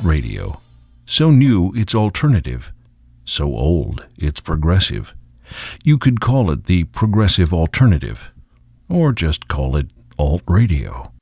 radio. So new, it's alternative. So old, it's progressive. You could call it the progressive alternative, or just call it alt radio.